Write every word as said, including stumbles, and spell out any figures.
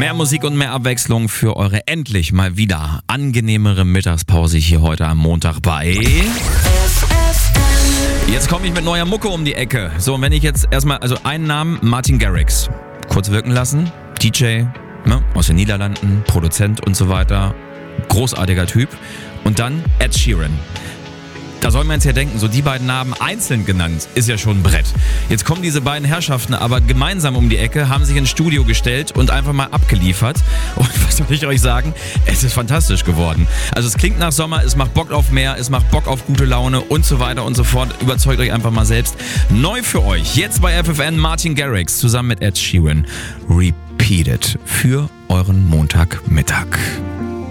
Mehr Musik und mehr Abwechslung für eure endlich mal wieder angenehmere Mittagspause hier heute am Montag bei... Jetzt komme ich mit neuer Mucke um die Ecke. So, und wenn ich jetzt erstmal, also einen Namen, Martin Garrix, kurz wirken lassen, D J, ne, aus den Niederlanden, Produzent und so weiter, großartiger Typ. Und dann Ed Sheeran. Da soll man jetzt ja denken, so die beiden Namen einzeln genannt, ist ja schon ein Brett. Jetzt kommen diese beiden Herrschaften aber gemeinsam um die Ecke, haben sich ins Studio gestellt und einfach mal abgeliefert. Und was soll ich euch sagen? Es ist fantastisch geworden. Also es klingt nach Sommer, es macht Bock auf mehr, es macht Bock auf gute Laune und so weiter und so fort. Überzeugt euch einfach mal selbst. Neu für euch, jetzt bei F F N, Martin Garrix zusammen mit Ed Sheeran. Repeat It für euren Montagmittag.